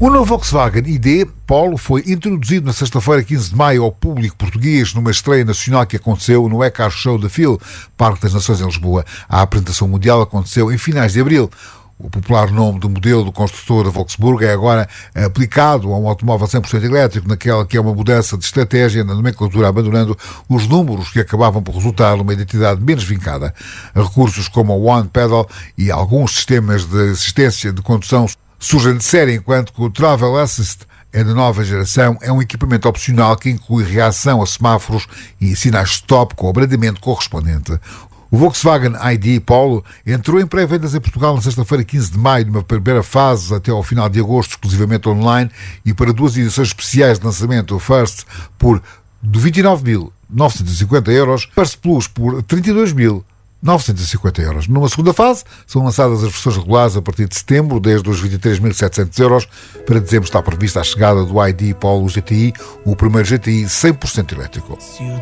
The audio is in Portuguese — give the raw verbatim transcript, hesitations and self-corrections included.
O novo Volkswagen I D Polo foi introduzido na sexta-feira, quinze de maio, ao público português numa estreia nacional que aconteceu no E-Car Show da F I L, Parque das Nações em Lisboa. A apresentação mundial aconteceu em finais de abril. O popular nome do modelo do construtor da Volkswagen é agora aplicado a um automóvel cem por cento elétrico, naquela que é uma mudança de estratégia na nomenclatura, abandonando os números que acabavam por resultar numa identidade menos vincada. Recursos como o One Pedal e alguns sistemas de assistência de condução surgem de série, enquanto que o Travel Assist é de nova geração, é um equipamento opcional que inclui reação a semáforos e sinais stop com o abrandamento correspondente. O Volkswagen I D Polo entrou em pré-vendas em Portugal na sexta-feira, quinze de maio, numa primeira fase até ao final de agosto, exclusivamente online, e para duas edições especiais de lançamento, o First por vinte e nove mil novecentos e cinquenta euros, First Plus por trinta e dois mil novecentos e cinquenta euros. Numa segunda fase, são lançadas as versões regulares a partir de setembro, desde os vinte e três mil setecentos euros. Para dezembro está prevista a chegada do I D Polo G T I, o primeiro G T I cem por cento elétrico.